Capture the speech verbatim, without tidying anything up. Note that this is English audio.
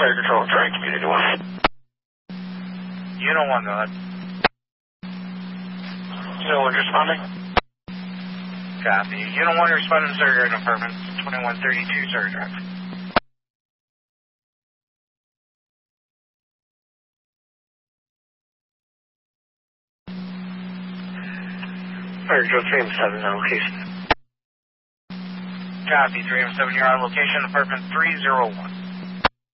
Fire Control, trying Community one. Unit one, go ahead. Unit one responding. Copy. Unit one responding to Surgery Apartment, twenty-one thirty-two Surgery Drive. Fire Control three M seven on location. Copy, three M seven, you're on location, apartment three oh one.